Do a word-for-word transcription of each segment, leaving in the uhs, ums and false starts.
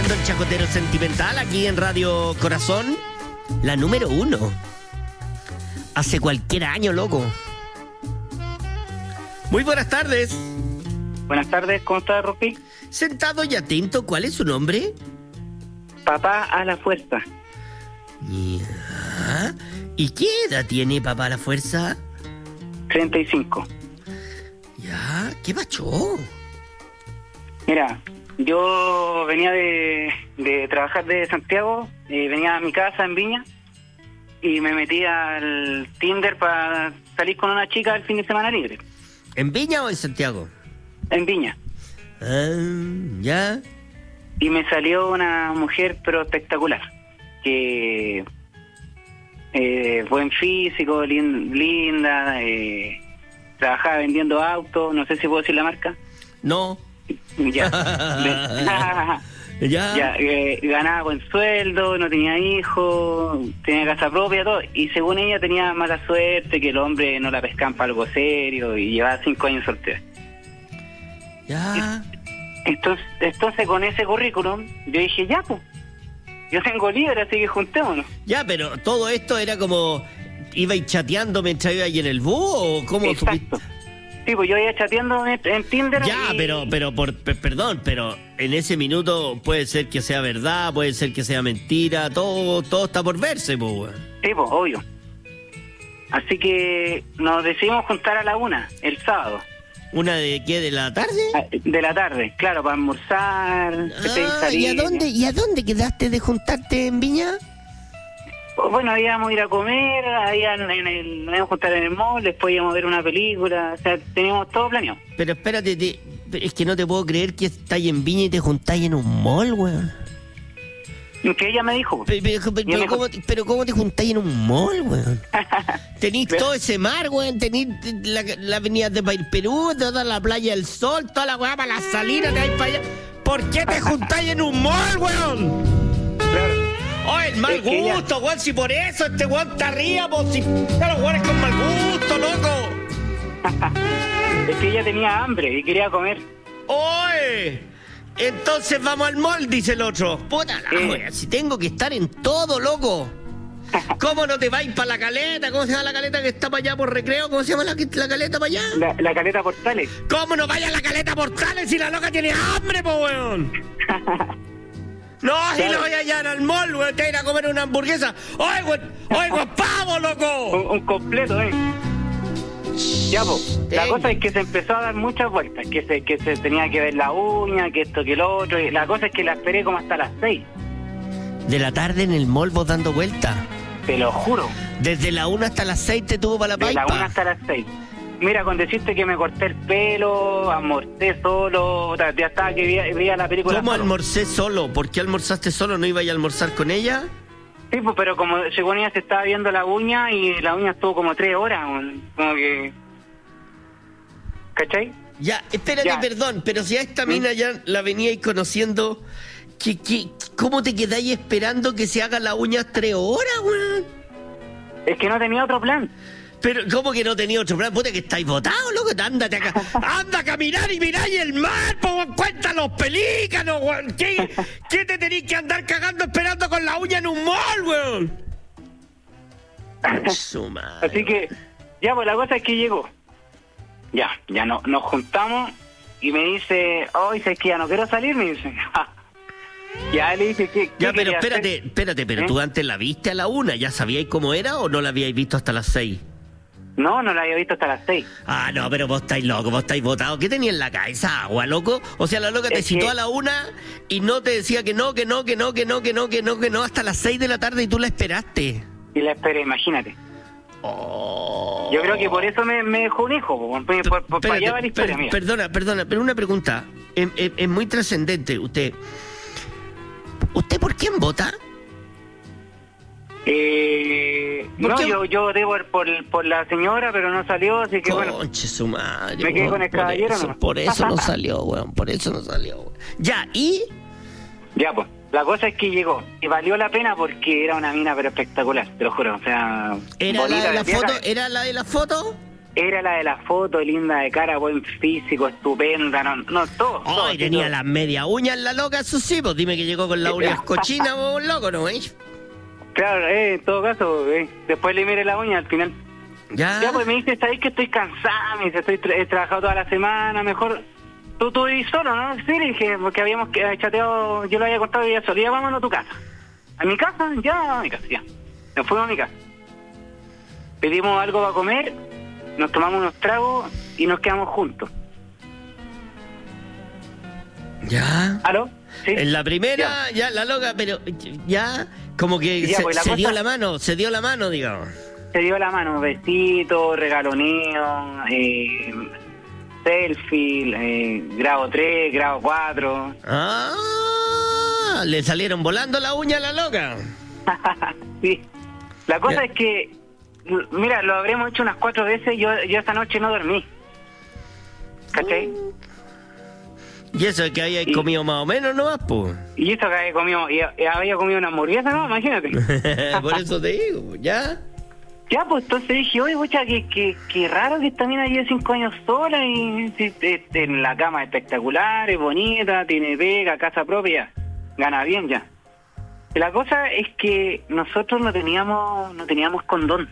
escuchando el Chacotero Sentimental aquí en Radio Corazón, la número uno. Hace cualquier año, loco. Muy buenas tardes. Buenas tardes, ¿cómo está, Ropi? Sentado y atento, ¿cuál es su nombre? Papá a la fuerza. Ya. ¿Y qué edad tiene papá a la fuerza? treinta y cinco. Ya, ¿qué pasó? Mira, yo venía de, de trabajar de Santiago, eh, venía a mi casa en Viña y me metí al Tinder para salir con una chica el fin de semana libre. ¿En Viña o en Santiago? En Viña. Ah, ya. Y me salió una mujer pero espectacular, que eh, buen físico, lin, linda, eh, trabajaba vendiendo autos, no sé si puedo decir la marca. No. Ya. Ya. Ya, eh, ganaba buen sueldo, no tenía hijos, tenía casa propia, todo. Y según ella tenía mala suerte, que el hombre no la pescaban para algo serio y llevaba cinco años soltera. Ya. Entonces, entonces con ese currículum, yo dije, ya, pues, yo tengo libre, así que juntémonos. Ya, pero todo esto era como... ¿Ibais chateando mientras iba ahí en el bus o cómo? Exacto. Sí, pues yo iba chateando en, en Tinder. Ya, y... pero, pero, por, per, perdón, pero en ese minuto puede ser que sea verdad, puede ser que sea mentira, todo, todo está por verse, pues, weón. Sí, pues, obvio. Así que nos decidimos juntar a la una, el sábado. ¿Una de qué, de la tarde? De la tarde, claro, para almorzar. Ah, ¿y a dónde, ¿y a dónde quedaste de juntarte en Viña? Bueno, íbamos a ir a comer, ahí en, en el, nos íbamos a juntar en el mall, después íbamos a ver una película, o sea, teníamos todo planeado. Pero espérate, te, es que no te puedo creer que estáis en Viña y te juntáis en un mall, weón. Que ella me dijo. Pero, pero, pero, pero, ¿cómo, pero ¿cómo te juntáis en un mall, weón? Tenéis todo ese mar, weón, tenéis la, la avenida de Perú, toda la playa del Sol, toda la weá para la salida, te vais para allá. ¿Por qué te juntáis en un mall, weón? Claro. ¡Oh, el mal gusto, weón! Si por eso este weón está arriba, pues si están los weones con mal gusto, loco. Es que ella tenía hambre y quería comer. ¡Oye! Entonces vamos al mall, dice el otro. Puta la eh. wea, si tengo que estar en todo, loco. ¿Cómo no te vais para la caleta? ¿Cómo se llama la caleta que está para allá por Recreo? ¿Cómo se llama la, la caleta para allá? La, la caleta Portales. ¿Cómo no vaya a la caleta Portales si la loca tiene hambre, po, weón? No, si claro. no voy a hallar al mall, weón, te voy a ir a comer una hamburguesa. ¡Oye, weón! ¡Oye, weón, pavo, loco! Un, un completo, eh. Ya, pues, la Tengo. cosa es que se empezó a dar muchas vueltas, que se que se tenía que ver la uña, que esto, que el otro, y la cosa es que la esperé como hasta las seis. De la tarde en el mall vos dando vueltas. Te lo juro. Desde la una hasta las seis te tuvo para la De paipa. la una hasta las seis. Mira, con decirte que me corté el pelo, almorcé solo, ya estaba que veía, veía la película. ¿Cómo solo. almorcé solo? ¿Por qué almorzaste solo? ¿No iba a ir a almorzar con ella? Sí, pues, pero como según ella se estaba viendo la uña y la uña estuvo como tres horas, como que... ¿Cachai? Ya, espérate, Ya. perdón, pero si a esta mina ya la veníais conociendo, ¿qué, qué, ¿cómo te quedáis esperando que se haga la uña tres horas, weón? Es que no tenía otro plan. Pero, ¿cómo que no tenía otro plan? Puta, que estáis botados, loco. Ándate acá. Anda a caminar y miráis el mar, po, weón. Cuenta los pelícanos, weón. ¿Qué, ¿Qué te tenéis que andar cagando esperando con la uña en un mall, weón? Su madre. Así que, ya, pues la cosa es que llegó. Ya, ya no, nos juntamos y me dice, hoy sé que ya no quiero salir, me dice. Ya le dije que... Ya, pero espérate, espérate, pero ¿Eh? tú antes la viste a la una, ¿ya sabíais cómo era o no la habíais visto hasta las seis? No, no la había visto hasta las seis. Ah, no, pero vos estáis locos, vos estáis botados. ¿Qué tenía en la cabeza, agua, loco? O sea, la loca te Es citó que- a la una y no te decía que no, que no, que no, que no, que no, que no, que no, hasta las seis de la tarde y tú la esperaste. Y la esperé, imagínate. Oh. Yo creo que por eso me, me dejó un hijo, por, por, por, por para allá va la historia, per- mía. Perdona, perdona, pero una pregunta. Es, es- es muy trascendente. Usted, ¿Usted por quién vota? Eh, ¿Por no, qué? yo, yo voté por, por, por la señora, pero no salió, así que bueno. Conche su madre. Me quedé weón, con el por caballero eso, nomás. Por eso no salió, weón. Por eso no salió, weón. Ya, ¿y? Ya, pues, la cosa es que llegó. Y valió la pena porque era una mina pero espectacular, te lo juro. O sea, ¿Era la bonita de la piel. foto? ¿Era la de la foto? Era la de la foto, linda de cara, buen físico, estupenda, no, no todo. Ay, todo, tenía todo. las media uñas la loca, eso sí, pues dime que llegó con la uñas cochina, vos, loco, ¿no? ¿Eh? Claro, eh, en todo caso, eh, después le miré la uña al final. Ya. Ya, pues me dice, ¿sabes que estoy cansada? Me dice, estoy tra- he trabajado toda la semana, mejor... Tú, tú vivís solo, ¿no? Sí, le dije, porque habíamos eh, chateado, yo lo había contado y ella solía, vámonos a tu casa. ¿A mi casa? Ya, a mi casa, ya. Nos fuimos a mi casa. Pedimos algo para comer, nos tomamos unos tragos y nos quedamos juntos. Ya. ¿Aló? ¿Sí? En la primera, ya, la loca, pero ya, como que Ya, se, pues, la se cosa- dio la mano, se dio la mano, digamos. Se dio la mano, besito, regaloneo, eh, selfie, eh, grado tres, grado cuatro. Ah, le salieron volando la uña a la loca. Sí. La cosa Ya. es que, l- mira, lo habremos hecho unas cuatro veces, yo, yo esa noche no dormí. ¿Cachai? Y eso es que había Y- comido más o menos nomás, pues. Y eso que había comido, y, y había comido una hamburguesa, ¿no? Imagínate. Por eso te digo, ¿ya? Ya, pues entonces dije, oye, mucha, que, que, que raro que esta mina lleve cinco años sola y si, este, en la cama es espectacular, es bonita, tiene pega, casa propia, gana bien ya. La cosa es que nosotros no teníamos, no teníamos condón.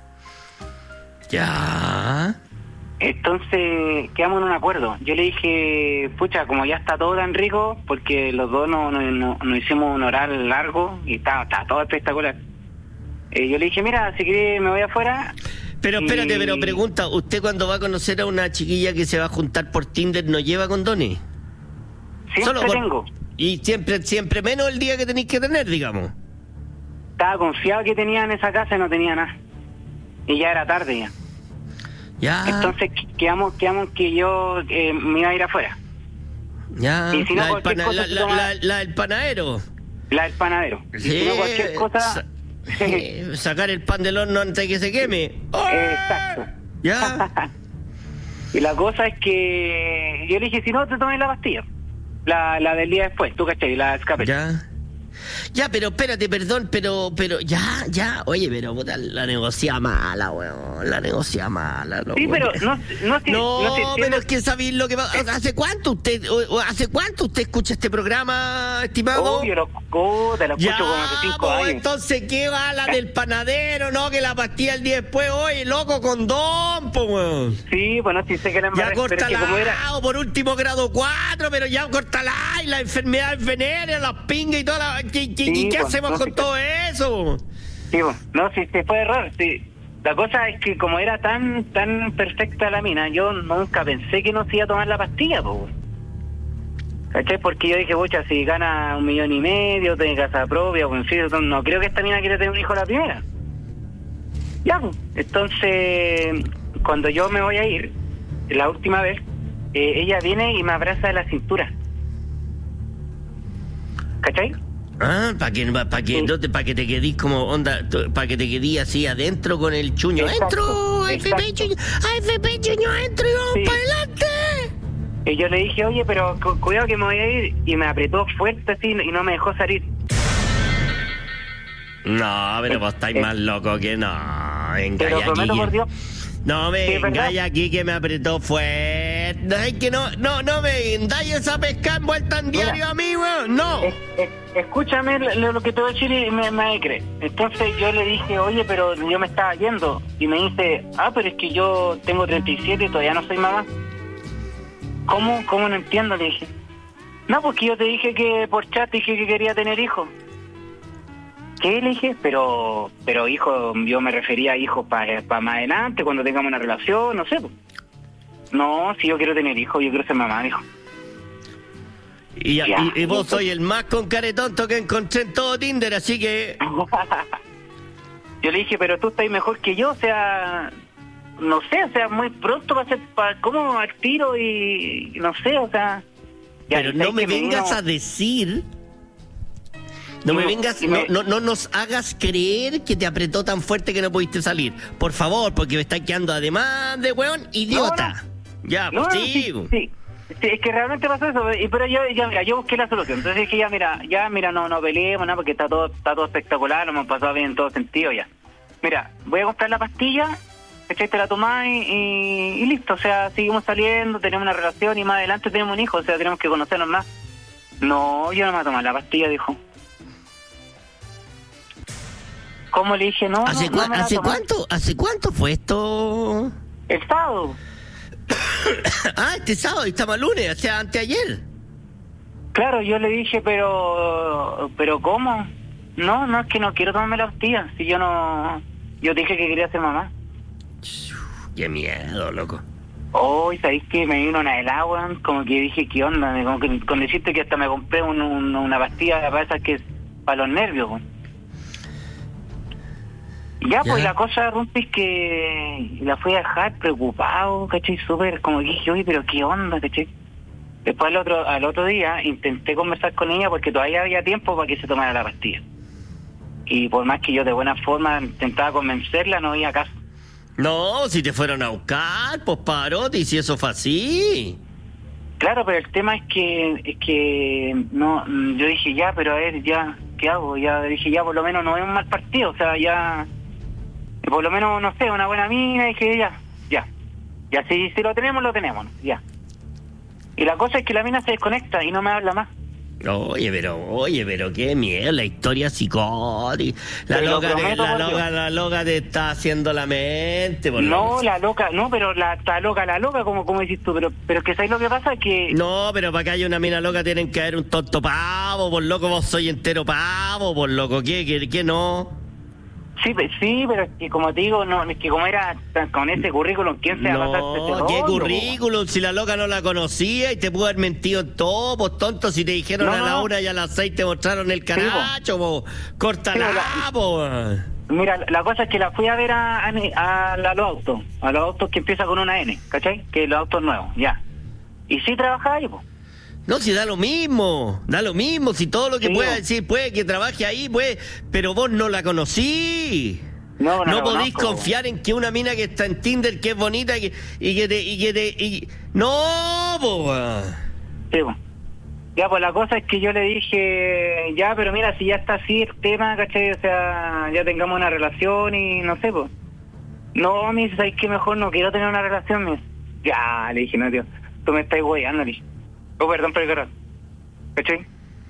Ya. Entonces quedamos en un acuerdo. Yo le dije, pucha, como ya está todo tan rico, porque los dos nos no, no, no hicimos un oral largo y está, está todo espectacular. Eh, yo le dije, mira, si querés me voy afuera. Pero espérate, Y- pero pregunta, ¿usted cuando va a conocer a una chiquilla que se va a juntar por Tinder no lleva condones? Siempre Solo por- tengo. Y siempre, siempre menos el día que tenéis que tener, digamos. Estaba confiado que tenía en esa casa y no tenía nada. Y ya era tarde ya. Ya, Entonces quedamos, quedamos que yo eh, me iba a ir afuera. ya. y si no, la, del cualquier pana- cosa la- se la- toma- la- la del panadero. La del panadero. Y Sí, si no, cualquier cosa... sa- eh, sacar el pan del horno antes de que se queme. Exacto. Ya. Y la cosa es que yo le dije, si no, te tomes la pastilla. La, la del día después, tú cachai, la escape. Ya. Ya, pero espérate, perdón, pero, pero, ya, ya, oye, pero puta, la negocia mala, weón, la negocia mala, loco. Sí, pero no, no, si- No, no, si entiendo- pero es que sabéis lo que pasa. ¿Hace cuánto usted, o- o hace cuánto usted escucha este programa, estimado? Obvio, lo, oh, te lo escucho Ya, como hace cinco po, años. entonces, ¿qué va la del panadero? No, que la pastilla el día después, oye, loco, condón, po, weón. Sí, pues no, sí sé que la Ya embarré, pero es que córtala, como era... o por último grado cuatro, pero ya córtala, y las enfermedades venéreas, las pingas y toda la... ¿Qué, qué- Sí, ¿y qué pues, hacemos no, con sí, todo eso? Sí, pues, no, sí, sí, fue error, sí. La cosa es que como era tan tan perfecta la mina, yo nunca pensé que no se iba a tomar la pastilla, pues. ¿Cachai? Porque yo dije, bocha, si gana un millón y medio, tiene casa propia, pues, en fin, no creo que esta mina quiera tener un hijo a la primera. Ya, pues. Entonces, cuando yo me voy a ir, la última vez, eh, ella viene y me abraza de la cintura. ¿Cachai? Ah, para que, pa que, Sí. no te- pa que te quedís como onda, para que te quedís así adentro con el chuño. Exacto, ¡Adentro! ¡A F P exacto. chuño! ¡A F P chuño adentro y vamos Sí. para adelante! Y yo le dije, oye, pero cu- cuidado que me voy a ir. Y me apretó fuerte así y no me dejó salir. No, pero vos estáis Eh, más loco que no. Venga, Te lo aquí prometo que- por Dios. No me Sí, es vengáis verdad. aquí que me apretó fuerte. Ay, que no, no, no me vendáis esa pesca envuelta en Mira. diario a mí, weón. No. Es- es- escúchame lo, lo que te voy a decir y me, me crees. Entonces yo le dije, oye, pero yo me estaba yendo. Y me dice, ah, pero es que yo tengo treinta y siete y todavía no soy mamá. ¿Cómo? ¿Cómo no entiendo? Le dije. No, porque yo te dije que por chat dije que quería tener hijos. ¿Qué? Le dije, pero, pero hijo, yo me refería a hijos para más adelante, cuando tengamos una relación, no sé. Pues. No, si yo quiero tener hijos, yo quiero ser mamá, dijo. Y, Ya. y- y vos soy el más con caretonto que encontré en todo Tinder, así que... Yo le dije, pero tú estás mejor que yo, o sea, no sé, o sea, muy pronto va a ser, para ¿cómo al tiro? Y no sé, o sea... ya, Pero y sabes no me que vengas vino- a decir... No Y me me- vengas, y no, me- no, no nos hagas creer que te apretó tan fuerte que no pudiste salir. Por favor, porque me estás quedando además de weón idiota. Ya, No, pues no, sí. sí, sí. Sí, es que realmente pasó eso, y pero yo ya mira, yo busqué la solución. Entonces dije, ya mira, ya mira, no no peleemos nada porque está todo está todo espectacular, lo hemos pasado bien en todo sentido ya. Mira, voy a comprar la pastilla ¿cachai? Te la tomás y, y, y listo, o sea, seguimos saliendo, tenemos una relación y más adelante tenemos un hijo, o sea, tenemos que conocernos más. No, yo no me voy a tomar la pastilla, dijo. ¿Cómo le dije? No, ¿Hace, no, cua- no me la ¿hace tomé. cuánto ¿Hace cuánto fue esto? El sábado. Ah, este sábado, estamos lunes, o sea, anteayer. Claro, yo le dije, pero... ¿Pero cómo? No, no, es que no quiero tomarme la pastilla. Si yo no... Yo dije que quería ser mamá. Qué miedo, loco. Oh, ¿sabéis que me vino una helada, weón? Como que dije, ¿qué onda? Como que, con decirte que hasta me compré un, un- una pastilla para esas que es para los nervios, weón. Ya, pues Ya. la cosa, Rumpi, es que la fui a dejar preocupado, ¿cachai? Súper, como que dije, oye, pero ¿qué onda, cachai? Después al otro, al otro día intenté conversar con ella porque todavía había tiempo para que se tomara la pastilla. Y por más que yo de buena forma intentaba convencerla, no había caso. No, si te fueron a buscar, pues Pavarotti, si eso fue así. Claro, pero el tema es que, es que, no, mm, yo dije, ya, pero a ver, ya, ¿qué hago? Ya dije, ya, por lo menos no es un mal partido, o sea, ya, por lo menos, no sé, una buena mina, dije, ya, ya, ya, si, si lo tenemos, lo tenemos, ya. Y la cosa es que la mina se desconecta y no me habla más. Oye, pero, oye, pero qué miedo, la historia psicótica. La Te lo loca, te, prometo la por loca, Dios. la loca te está haciendo la mente, por No, loco. la loca, no, pero la está loca, la loca, como, como dices tú, pero, pero es que ¿sabes lo que pasa? Que... No, pero para que haya una mina loca tienen que haber un tonto pavo, por loco, vos soy entero pavo, por loco, ¿qué, qué, qué no? Sí, pe- sí, pero es que como te digo, no, es que como era tan- con ese currículum, ¿quién se va a pasar este No, ¿qué rollo, currículum? Si la loca no la conocía y te pudo haber mentido en todo, pues tonto, si te dijeron No, a la no. una y a las seis te mostraron el caracho, po. Córtala, Sí, la- po. po? Mira, la cosa es que la fui a ver a, a, a, a los autos, a los autos que empieza con una N, ¿cachai? Que los autos nuevos, ya. Y sí trabajaba ahí, pues. No, si da lo mismo, da lo mismo, si todo lo que Sí, pueda no. decir, puede que trabaje ahí, pues, pero vos no la conocí. No, no No la podéis conozco. confiar en que una mina que está en Tinder, que es bonita y que, y que te... Y que te y... No, po. weón. Sí, pues. Ya, pues la cosa es que yo le dije, ya, pero mira, si ya está así el tema, ¿cachai? O sea, ya tengamos una relación y no sé, pues. No, me dice, ¿sabes qué? Mejor no quiero tener una relación, me dice. Ya, le dije, no, tío, tú me estás hueando, le dije. Oh, perdón por el carro. ¿Cachai?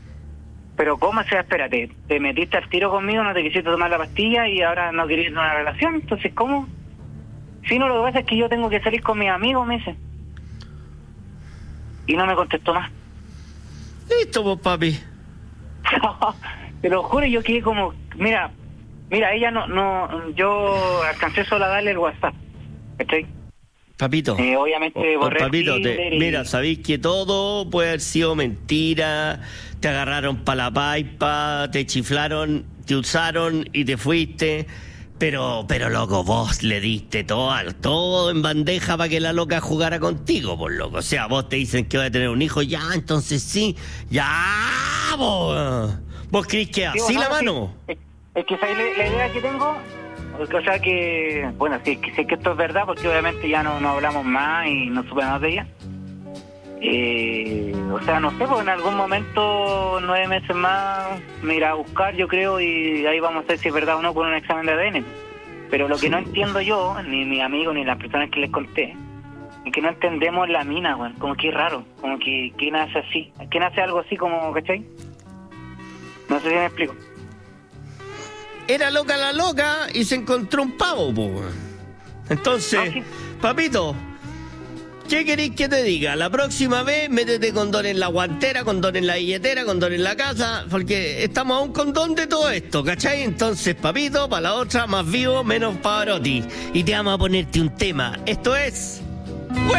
Pero ¿cómo? O sea, espérate, te metiste al tiro conmigo, no te quisiste tomar la pastilla y ahora no querías tener una relación, entonces ¿cómo? Si no, lo que pasa es que yo tengo que salir con mis amigos, me dice. Y no me contestó más. Listo, pues, papi. Te lo juro, yo quedé como, mira, mira, ella no, no, yo alcancé solo a darle el WhatsApp, ¿cachai? Papito, Eh, obviamente o- o borré papito, te- Tinder y- mira, sabéis que todo puede haber sido mentira, te agarraron pa' la paipa, te chiflaron, te usaron y te fuiste, pero, pero loco, vos le diste todo, al- todo en bandeja para que la loca jugara contigo, por loco. O sea, vos te dicen que vas a tener un hijo, ya, entonces sí, ya, vos. ¿Vos creís que Sí, así bueno, la sí. mano? Es, es que ¿sabes la, la idea que tengo? O sea que, bueno, si, si es que esto es verdad, porque obviamente ya no, no hablamos más y no supe más de ella. Eh, o sea, no sé, porque en algún momento, nueve meses más, me irá a buscar, yo creo, y ahí vamos a ver si es verdad o no con un examen de A D N. Pero lo que no entiendo yo, ni mis amigos, ni las personas que les conté, es que no entendemos la mina, güey. Como que es raro, como que, que nace así. Que nace algo así como, ¿cachai? No sé si me explico. Era loca la loca y se encontró un pavo, po. Entonces, Ah, sí. papito, ¿qué queréis que te diga? La próxima vez métete condón en la guantera, condón en la billetera, condón en la casa, porque estamos a un condón de todo esto, ¿cachai? Entonces, papito, para la otra, más vivo, menos Pavarotti. Y te vamos a ponerte un tema. Esto es